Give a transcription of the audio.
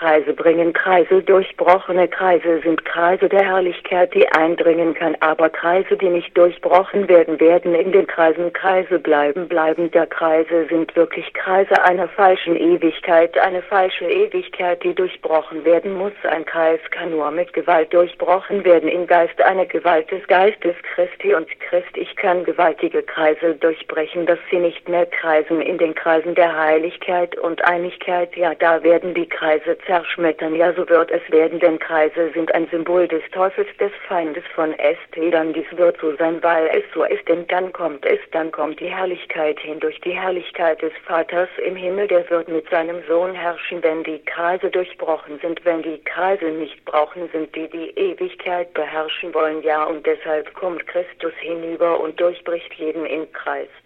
Kreise bringen. Kreise, durchbrochene Kreise sind Kreise der Herrlichkeit, die eindringen kann, aber Kreise, die nicht durchbrochen werden, werden in den Kreisen Kreise bleiben. Bleibender Kreise sind wirklich Kreise einer falschen Ewigkeit, eine falsche Ewigkeit, die durchbrochen werden muss. Ein Kreis kann nur mit Gewalt durchbrochen werden, im Geist eine Gewalt des Geistes Christi und Christ. Ich kann gewaltige Kreise durchbrechen, dass sie nicht mehr kreisen in den Kreisen der Heiligkeit und Einigkeit. Ja, da werden die Kreise zerschmettern. Ja, so wird es werden, denn Kreise sind ein Symbol des Teufels, des Feindes von Dann dies wird so sein, weil es so ist, denn dann kommt die Herrlichkeit hindurch, die Herrlichkeit des Vaters im Himmel, der wird mit seinem Sohn herrschen, wenn die Kreise durchbrochen sind, wenn die Kreise nicht brauchen, sind die Ewigkeit beherrschen wollen. Ja, und deshalb kommt Christus hinüber und durchbricht jeden im Kreis.